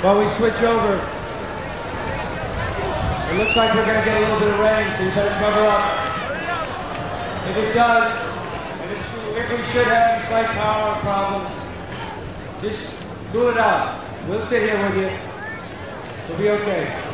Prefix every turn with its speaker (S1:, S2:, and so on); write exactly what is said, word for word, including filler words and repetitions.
S1: While we switch over, it looks like we're going to get a little bit of rain, so you better cover up. If it does, if, it should, if we should have any slight power problem, just cool it out. We'll sit here with you. We'll be okay.